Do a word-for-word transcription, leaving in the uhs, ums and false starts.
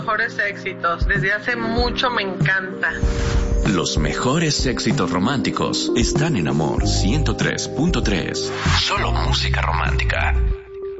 Mejores éxitos, desde hace mucho me encanta. Los mejores éxitos románticos están en Amor ciento tres punto tres. Solo música romántica.